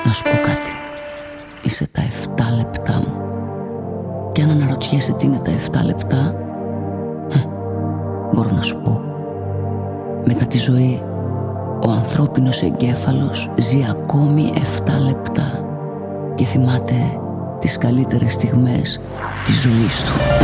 Να σου πω κάτι. Είσαι τα 7 λεπτά μου. Και αν αναρωτιέσαι τι είναι τα 7 λεπτά, μπορώ να σου πω. Μετά τη ζωή, ο ανθρώπινος εγκέφαλος ζει ακόμη 7 λεπτά και θυμάται τις καλύτερες στιγμές της ζωής του.